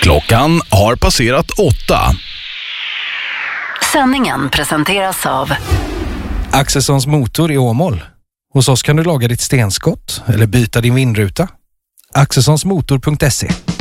Klockan har passerat 8. Sändningen presenteras av Axelssons motor i Åmål. Hos oss kan du laga ditt stenskott eller byta din vindruta. Axelssonsmotor.se